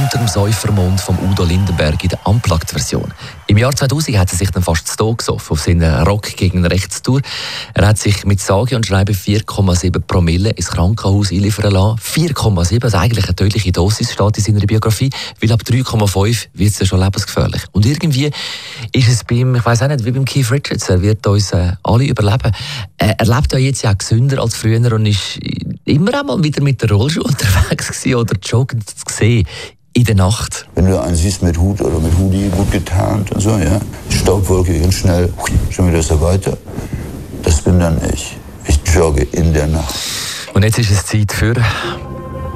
unter dem Säufermond von Udo Lindenberg in der Unplugged-Version. Im Jahr 2000 hat er sich dann fast zu Tod gesoffen auf seiner Rock gegen Rechts-Tour. Er hat sich mit sage und schreibe 4,7 Promille ins Krankenhaus einliefern lassen. 4,7, also eigentlich eine tödliche Dosis, steht in seiner Biografie, weil ab 3,5 wird es ja schon lebensgefährlich. Und irgendwie ist es beim, ich weiss auch nicht, wie beim Keith Richards, er wird uns alle überleben. Er lebt ja jetzt ja auch gesünder als früher und ist immer einmal wieder mit der Rollschuh unterwegs gewesen oder joggen zu sehen in der Nacht. Wenn du einen siehst mit Hut oder mit Hoodie, gut getarnt und so, ja, Staubwolke ganz schnell, schon wieder so weiter. Das bin dann ich. Ich jogge in der Nacht. Und jetzt ist es Zeit für